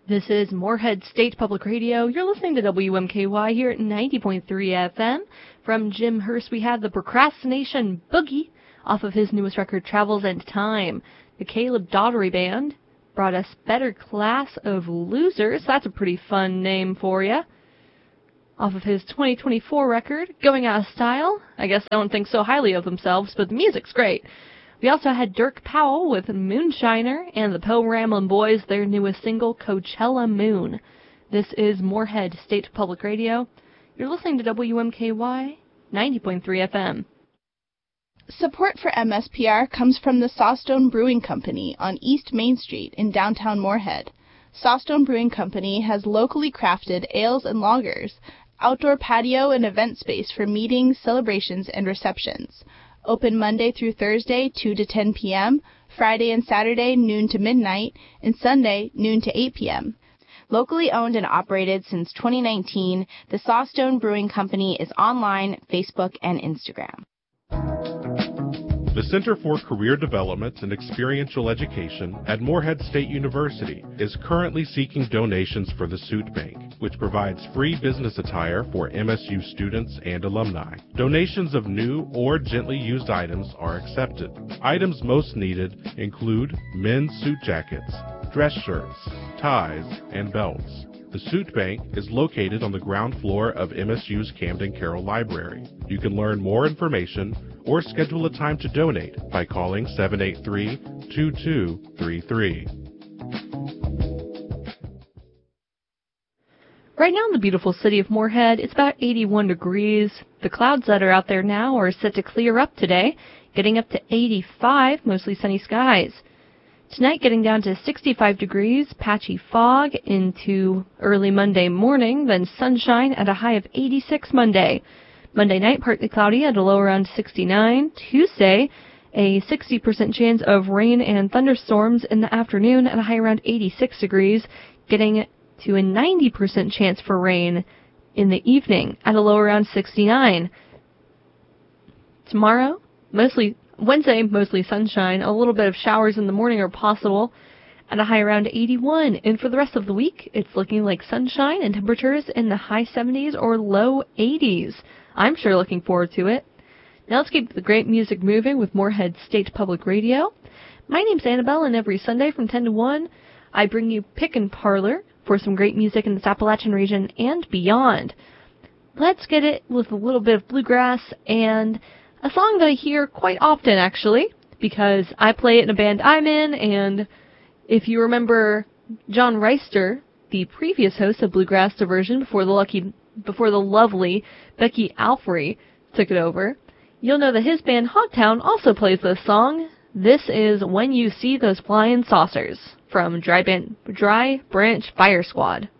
This is Moorhead State Public Radio. You're listening to WMKY here at 90.3 FM. From Jim Hurst, we have the Procrastination Boogie off of his newest record, Travels and Time. The Caleb Daughtery Band brought us Better Class of Losers. That's a pretty fun name for you. Off of his 2024 record, Going Out of Style. I guess they don't think so highly of themselves, but the music's great. We also had Dirk Powell with Moonshiner and the Poe Ramblin' Boys, their newest single, Coachella Moon. This is Moorhead State Public Radio. You're listening to WMKY 90.3 FM. Support for MSPR comes from the Sawstone Brewing Company on East Main Street in downtown Moorhead. Sawstone Brewing Company has locally crafted ales and lagers, outdoor patio and event space for meetings, celebrations, and receptions. Open Monday through Thursday, 2 to 10 p.m., Friday and Saturday, noon to midnight, and Sunday, noon to 8 p.m. Locally owned and operated since 2019, the Sawstone Brewing Company is online, Facebook, and Instagram. The Center for Career Development and Experiential Education at Moorhead State University is currently seeking donations for the Suit Bank, which provides free business attire for MSU students and alumni. Donations of new or gently used items are accepted. Items most needed include men's suit jackets, dress shirts, ties, and belts. The Suit Bank is located on the ground floor of MSU's Camden Carroll Library. You can learn more information or schedule a time to donate by calling 783-2233. Right now in the beautiful city of Moorhead, it's about 81 degrees. The clouds that are out there now are set to clear up today, getting up to 85, mostly sunny skies. Tonight getting down to 65 degrees, patchy fog into early Monday morning, then sunshine at a high of 86 Monday. Monday night, partly cloudy at a low around 69. Tuesday, a 60% chance of rain and thunderstorms in the afternoon at a high around 86 degrees, getting to a 90% chance for rain in the evening at a low around 69. Tomorrow, Wednesday, mostly sunshine. A little bit of showers in the morning are possible at a high around 81. And for the rest of the week, it's looking like sunshine and temperatures in the high 70s or low 80s. I'm sure looking forward to it. Now let's keep the great music moving with Moorhead State Public Radio. My name's Annabelle, and every Sunday from 10 to 1, I bring you Pick and Parlor for some great music in the Appalachian region and beyond. Let's get it with a little bit of bluegrass and a song that I hear quite often, actually, because I play it in a band I'm in, and if you remember John Reister, the previous host of Bluegrass Diversion before the lovely Becky Alfrey took it over, you'll know that his band Hogtown also plays this song. This is When You See Those Flying Saucers from Dry Branch Fire Squad.